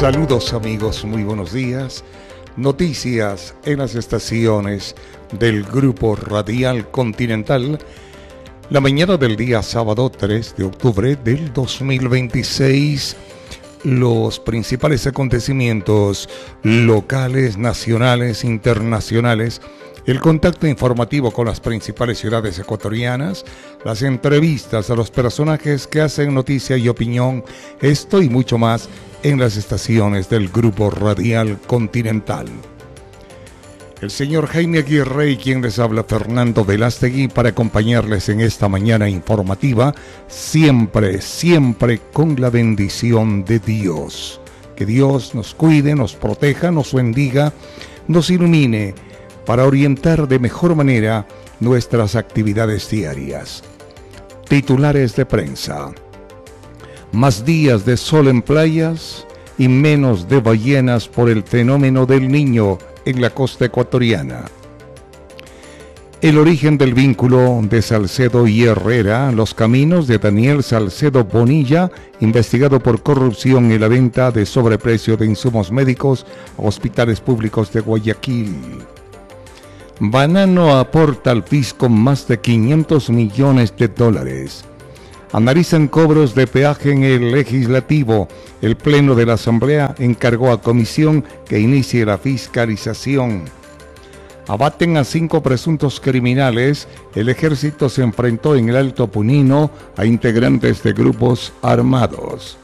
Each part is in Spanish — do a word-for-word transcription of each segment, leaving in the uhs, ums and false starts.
Saludos amigos, muy buenos días. Noticias en las estaciones del Grupo Radial Continental. La mañana del día sábado tres de octubre del dos mil veintiséis. Los principales acontecimientos locales, nacionales, internacionales. El contacto informativo con las principales ciudades ecuatorianas, las entrevistas a los personajes que hacen noticia y opinión, esto y mucho más en las estaciones del Grupo Radial Continental. El señor Jaime Aguirre y quien les habla Fernando Velástegui para acompañarles en esta mañana informativa, siempre, siempre con la bendición de Dios. Que Dios nos cuide, nos proteja, nos bendiga, nos ilumine, para orientar de mejor manera nuestras actividades diarias. Titulares de prensa. Más días de sol en playas y menos de ballenas por el fenómeno del Niño en la costa ecuatoriana. El origen del vínculo de Salcedo y Herrera, los caminos de Daniel Salcedo Bonilla, investigado por corrupción en la venta de sobreprecio de insumos médicos a hospitales públicos de Guayaquil. Banano aporta al fisco más de quinientos millones de dólares. Analizan cobros de peaje en el legislativo. El pleno de la Asamblea encargó a comisión que inicie la fiscalización. Abaten a cinco presuntos criminales. El ejército se enfrentó en el Alto Punino a integrantes de grupos armados.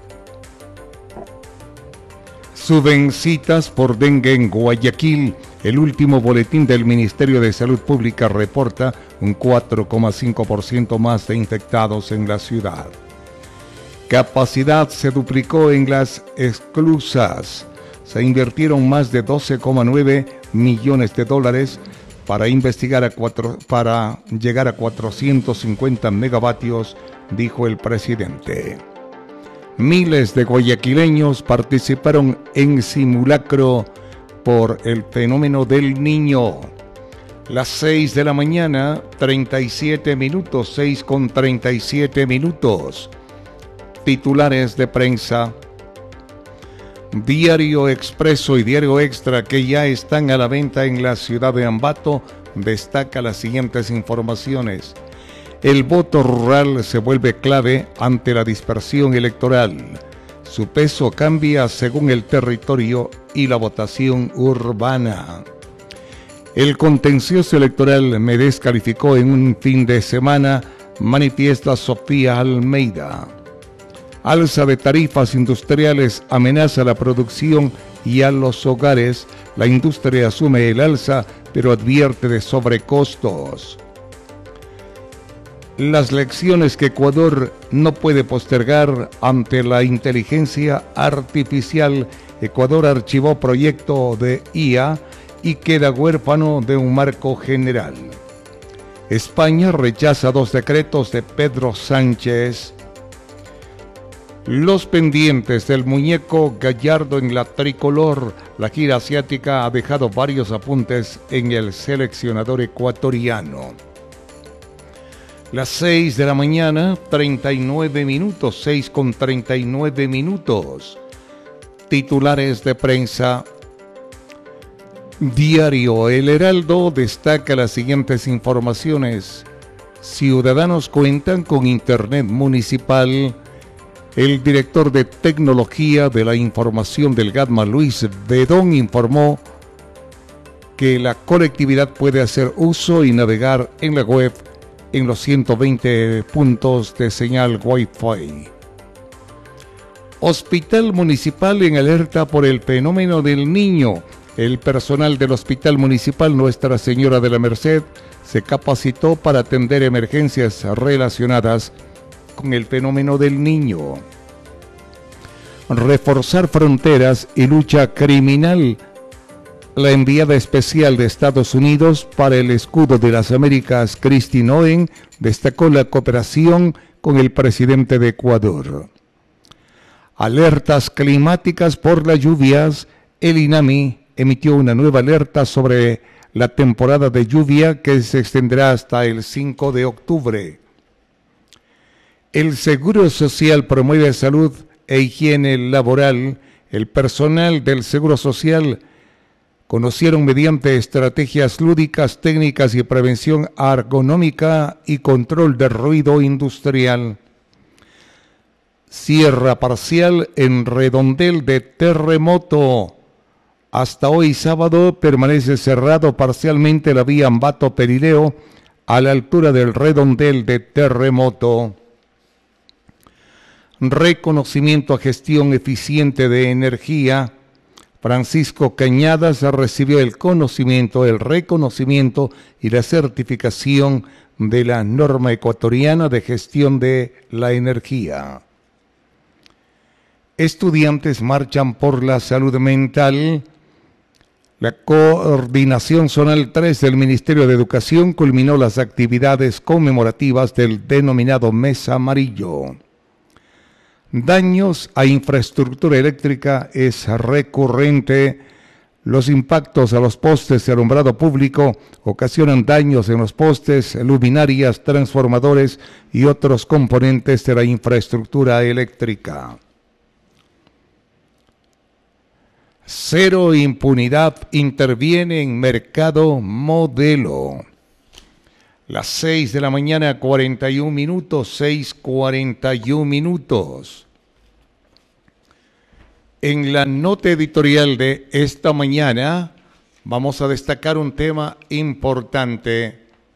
Suben citas por dengue en Guayaquil. El último boletín del Ministerio de Salud Pública reporta un cuatro coma cinco por ciento más de infectados en la ciudad. Capacidad se duplicó en las esclusas. Se invirtieron más de doce coma nueve millones de dólares para investigar a cuatro, para llegar a cuatrocientos cincuenta megavatios, dijo el presidente. Miles de guayaquileños participaron en simulacro por el fenómeno del Niño. Las seis de la mañana, treinta y siete minutos, seis con treinta y siete minutos. Titulares de prensa. Diario Expreso y Diario Extra, que ya están a la venta en la ciudad de Ambato, destaca las siguientes informaciones. El voto rural se vuelve clave ante la dispersión electoral. Su peso cambia según el territorio y la votación urbana. El contencioso electoral me descalificó en un fin de semana, manifiesta Sofía Almeida. Alza de tarifas industriales amenaza la producción y a los hogares. La industria asume el alza, pero advierte de sobrecostos. Las lecciones que Ecuador no puede postergar ante la inteligencia artificial. Ecuador archivó proyecto de I A y queda huérfano de un marco general. España rechaza dos decretos de Pedro Sánchez. Los pendientes del muñeco Gallardo en la tricolor. La gira asiática ha dejado varios apuntes en el seleccionador ecuatoriano. Las seis de la mañana, treinta y nueve minutos, seis con treinta y nueve minutos. Titulares de prensa. Diario El Heraldo destaca las siguientes informaciones. Ciudadanos cuentan con internet municipal. El director de Tecnología de la Información del GADMA, Luis Bedón, informó que la colectividad puede hacer uso y navegar en la web en los ciento veinte puntos de señal Wi-Fi. Hospital Municipal en alerta por el fenómeno del Niño. El personal del Hospital Municipal Nuestra Señora de la Merced se capacitó para atender emergencias relacionadas con el fenómeno del Niño. Reforzar fronteras y lucha criminal. La enviada especial de Estados Unidos para el Escudo de las Américas, Christine Owen, destacó la cooperación con el presidente de Ecuador. Alertas climáticas por las lluvias. El INAMI emitió una nueva alerta sobre la temporada de lluvia que se extenderá hasta el cinco de octubre. El Seguro Social promueve salud e higiene laboral. El personal del Seguro Social conocieron mediante estrategias lúdicas, técnicas y prevención ergonómica y control de ruido industrial. Cierre parcial en Redondel de terremoto. Hasta hoy sábado permanece cerrado parcialmente la vía Ambato-Perileo a la altura del Redondel de terremoto. Reconocimiento a gestión eficiente de energía. Francisco Cañadas recibió el conocimiento, el reconocimiento y la certificación de la norma ecuatoriana de gestión de la energía. Estudiantes marchan por la salud mental. La Coordinación Zonal tres del Ministerio de Educación culminó las actividades conmemorativas del denominado Mes Amarillo. Daños a infraestructura eléctrica es recurrente. Los impactos a los postes de alumbrado público ocasionan daños en los postes, luminarias, transformadores y otros componentes de la infraestructura eléctrica. Cero impunidad interviene en mercado modelo. Las seis de la mañana, cuarenta y un minutos, seis cuarenta y un minutos. En la nota editorial de esta mañana vamos a destacar un tema importante.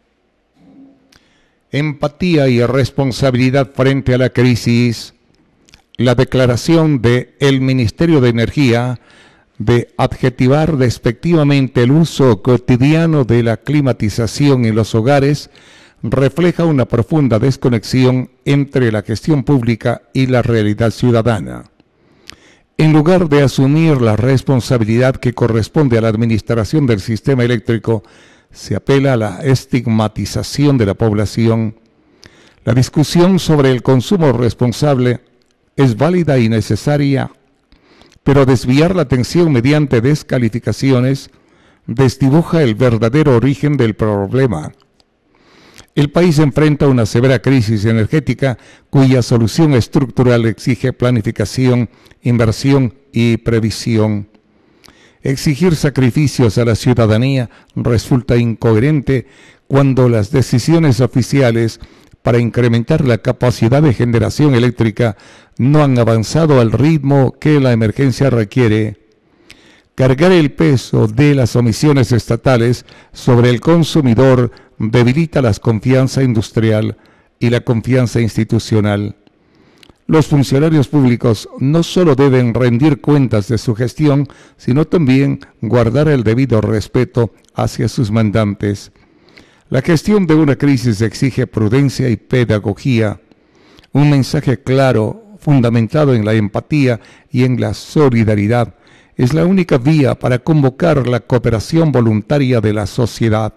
Empatía y responsabilidad frente a la crisis. La declaración del Ministerio de Energía de adjetivar despectivamente el uso cotidiano de la climatización en los hogares refleja una profunda desconexión entre la gestión pública y la realidad ciudadana. En lugar de asumir la responsabilidad que corresponde a la administración del sistema eléctrico, se apela a la estigmatización de la población. La discusión sobre el consumo responsable es válida y necesaria, pero desviar la atención mediante descalificaciones desdibuja el verdadero origen del problema. El país enfrenta una severa crisis energética cuya solución estructural exige planificación, inversión y previsión. Exigir sacrificios a la ciudadanía resulta incoherente cuando las decisiones oficiales para incrementar la capacidad de generación eléctrica no han avanzado al ritmo que la emergencia requiere. Cargar el peso de las omisiones estatales sobre el consumidor debilita la confianza industrial y la confianza institucional. Los funcionarios públicos no solo deben rendir cuentas de su gestión, sino también guardar el debido respeto hacia sus mandantes. La gestión de una crisis exige prudencia y pedagogía, un mensaje claro, fundamentado en la empatía y en la solidaridad. Es la única vía para convocar la cooperación voluntaria de la sociedad.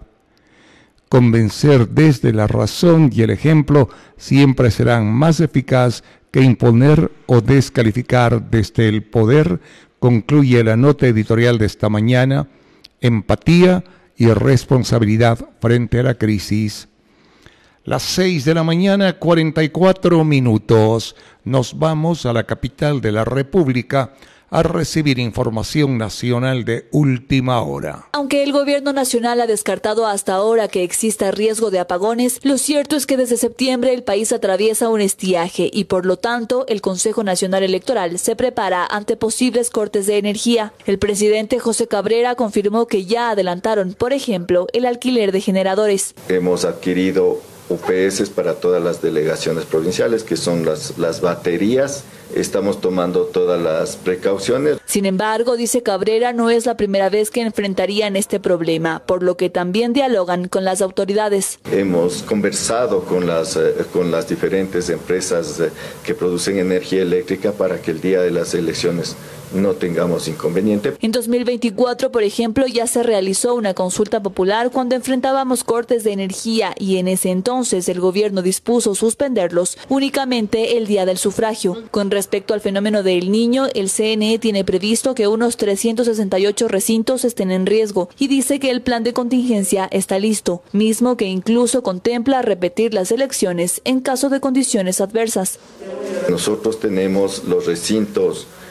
Convencer desde la razón y el ejemplo siempre serán más eficaz que imponer o descalificar desde el poder, concluye la nota editorial de esta mañana. Empatía y responsabilidad frente a la crisis. Las seis de la mañana, cuarenta y cuatro minutos. Nos vamos a la capital de la República a recibir información nacional de última hora. Aunque el gobierno nacional ha descartado hasta ahora que exista riesgo de apagones, lo cierto es que desde septiembre el país atraviesa un estiaje y por lo tanto el Consejo Nacional Electoral se prepara ante posibles cortes de energía. El presidente José Cabrera confirmó que ya adelantaron, por ejemplo, el alquiler de generadores. Hemos adquirido U P S para todas las delegaciones provinciales, que son las, las baterías. Estamos tomando todas las precauciones. Sin embargo, dice Cabrera, no es la primera vez que enfrentarían este problema, por lo que también dialogan con las autoridades. Hemos conversado con las, eh, con las diferentes empresas eh, que producen energía eléctrica para que el día de las elecciones no tengamos inconveniente. En dos mil veinticuatro, por ejemplo, ya se realizó una consulta popular cuando enfrentábamos cortes de energía y en ese entonces el gobierno dispuso suspenderlos únicamente el día del sufragio. Con respecto al fenómeno del Niño, el C N E tiene previsto que unos trescientos sesenta y ocho recintos estén en riesgo y dice que el plan de contingencia está listo, mismo que incluso contempla repetir las elecciones en caso de condiciones adversas. Nosotros tenemos los recintos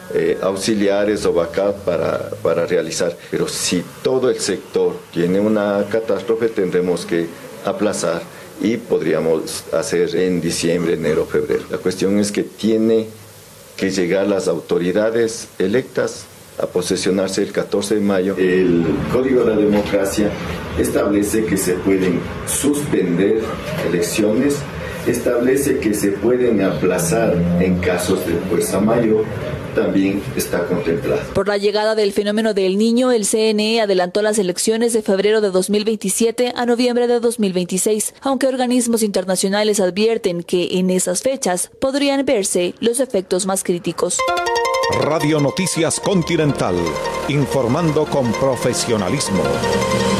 eh, auxiliares o backup para, para realizar. Pero si todo el sector tiene una catástrofe, tendremos que aplazar y podríamos hacer en diciembre, enero, febrero. La cuestión es que tiene que llegar las autoridades electas a posesionarse el catorce de mayo. El Código de la Democracia establece que se pueden suspender elecciones, establece que se pueden aplazar en casos de fuerza mayor, también está contemplado. Por la llegada del fenómeno del Niño, el C N E adelantó las elecciones de febrero de dos mil veintisiete a noviembre de dos mil veintiséis, aunque organismos internacionales advierten que en esas fechas podrían verse los efectos más críticos. Radio Noticias Continental, informando con profesionalismo.